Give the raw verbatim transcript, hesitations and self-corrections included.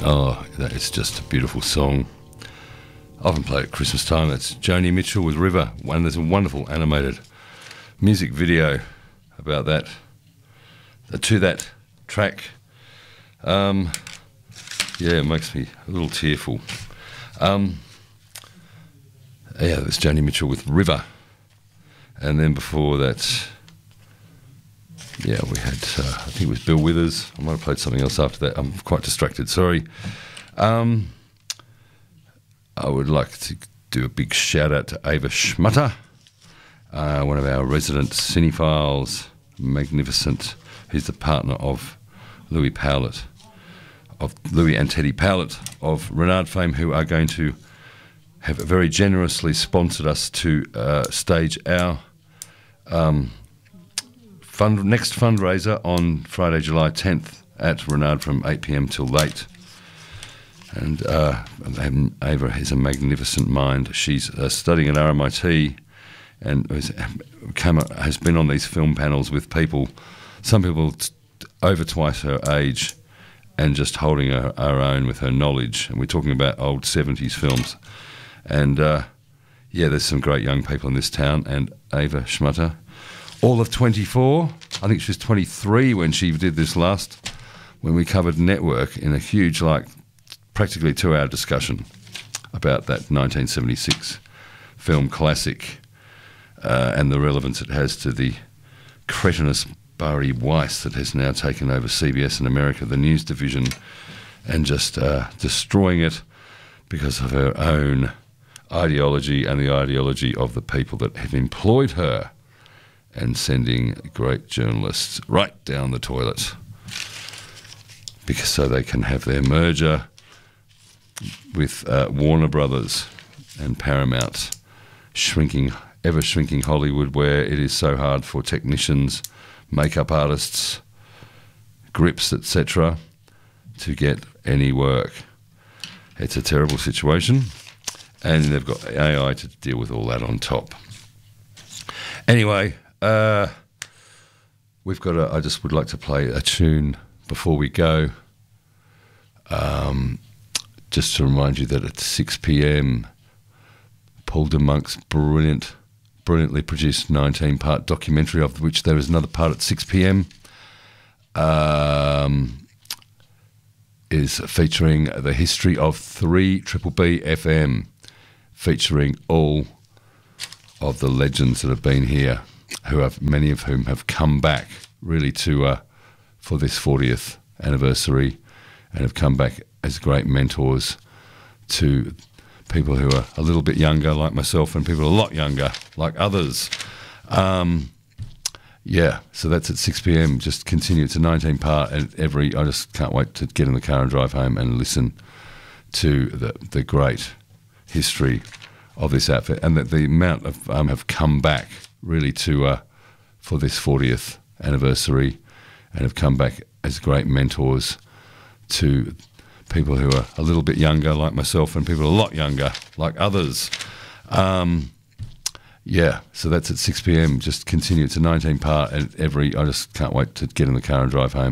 Oh, that is just a beautiful song. I often play at Christmas time. That's Joni Mitchell with River. And there's a wonderful animated music video about that, uh, to that track. Um, yeah, it makes me a little tearful. Um, yeah, there's Joni Mitchell with River. And then before that, yeah, we had, uh, I think it was Bill Withers. I might have played something else after that. I'm quite distracted, sorry. Um, I would like to do a big shout out to Ava Schmutter, uh, one of our resident cinephiles, magnificent. He's the partner of Louis Powlett, of Louis and Teddy Powlett of Renard fame, who are going to have very generously sponsored us to uh, stage our um, fund, next fundraiser on Friday, July tenth at Renard from eight p m till late. And uh, Ava has a magnificent mind. She's uh, studying at R M I T and has, come, has been on these film panels with people, some people t- over twice her age, and just holding her, her own with her knowledge. And we're talking about old seventies films. And uh, yeah, there's some great young people in this town. And Ava Schmutter, all of twenty-four, I think she was twenty-three when she did this last, when we covered Network in a huge, like, practically two-hour discussion about that nineteen seventy-six film classic uh, and the relevance it has to the cretinous Bari Weiss that has now taken over C B S in America, the news division, and just uh, destroying it because of her own ideology and the ideology of the people that have employed her, and sending great journalists right down the toilet because so they can have their merger with uh, Warner Brothers and Paramount, shrinking, ever shrinking Hollywood, where it is so hard for technicians, makeup artists, grips, et cetera, to get any work. It's a terrible situation, and they've got A I to deal with all that on top. Anyway, uh, we've got. A, I just would like to play a tune before we go. Um. Just to remind you that at six p m, Paul de Monk's brilliant, brilliantly produced nineteen-part documentary, of which there is another part at six p m, um, is featuring the history of three Triple B F M, featuring all of the legends that have been here, who have many of whom have come back really to uh, for this fortieth anniversary, and have come back as great mentors to people who are a little bit younger, like myself, and people a lot younger, like others. Um, yeah, so that's at six p m. Just continue. It's a nineteen part, and every I just can't wait to get in the car and drive home and listen to the the great history of this outfit, and that the amount of um, have come back really to uh, for this fortieth anniversary, and have come back as great mentors to people who are a little bit younger, like myself, and people a lot younger, like others. Um, yeah, so that's at six p m. Just continue. It's a nineteen part, and every I just can't wait to get in the car and drive home.